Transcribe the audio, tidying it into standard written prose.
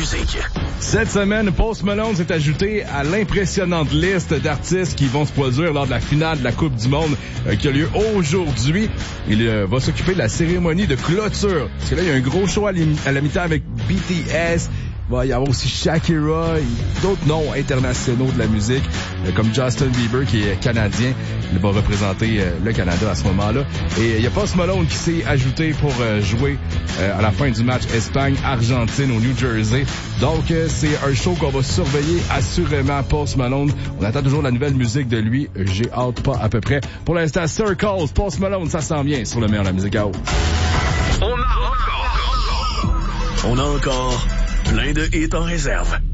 musique. Cette semaine, Post Malone s'est ajouté à l'impressionnante liste d'artistes qui vont se produire lors de la finale de la Coupe du Monde qui a lieu aujourd'hui. Il va s'occuper de la cérémonie de clôture. Parce que là, il y a un gros show à la mi-temps avec BTS. Il va y avoir aussi Shakira et d'autres noms internationaux de la musique, comme Justin Bieber, qui est canadien. Il va représenter le Canada à ce moment-là. Et il y a Post Malone qui s'est ajouté pour jouer à la fin du match Espagne-Argentine au New Jersey. Donc, c'est un show qu'on va surveiller assurément, Post Malone. On attend toujours la nouvelle musique de lui. J'ai hâte pas à peu près. Pour l'instant, Circles, Post Malone, ça s'en vient sur le meilleur de la musique à haut. On a encore plein de hits en réserve.